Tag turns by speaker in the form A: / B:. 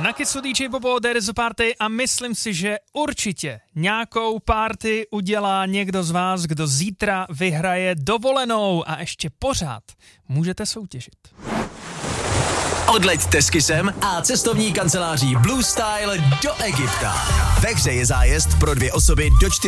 A: Na Kisu DJ Bobo, there is a party a myslím si, že určitě nějakou party udělá někdo z vás, kdo zítra vyhraje dovolenou a ještě pořád můžete soutěžit.
B: Odleďte s Kisem a cestovní kanceláří Blue Style do Egypta. Ve hře je zájezd pro 2 osoby do 4